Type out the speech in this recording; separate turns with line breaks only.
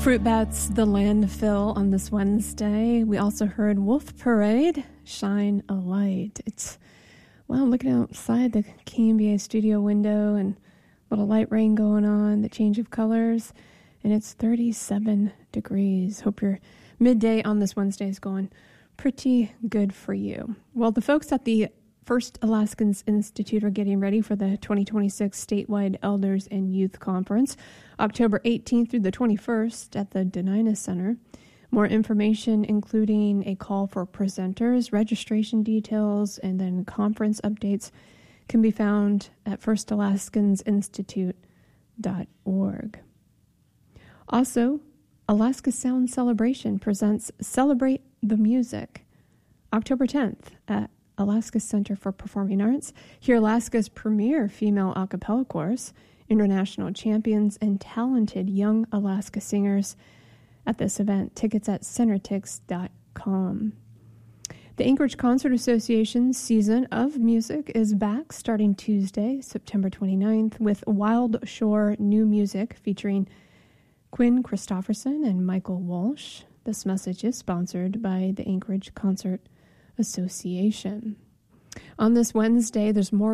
Fruit Bats, The Landfill on this Wednesday. We also heard Wolf Parade, Shine a Light. It's, well, looking outside the KMBA studio window and a little light rain going on, the change of colors, and it's 37 degrees. Hope your midday on this Wednesday is going pretty good for you. Well, the folks at the First Alaskans Institute are getting ready for the 2026 statewide Elders and Youth Conference, October 18th through the 21st at the Denina Center. More information, including a call for presenters, registration details, and then conference updates, can be found at firstalaskansinstitute.org. Also, Alaska Sound Celebration presents Celebrate the Music, October 10th at Alaska Center for Performing Arts. Hear Alaska's premier female a cappella chorus, international champions, and talented young Alaska singers at this event. Tickets at centertix.com. The Anchorage Concert Association's season of music is back starting Tuesday, September 29th, with Wild Shore new music featuring Quinn Christopherson and Michael Walsh. This message is sponsored by the Anchorage Concert Association. On this Wednesday, there's more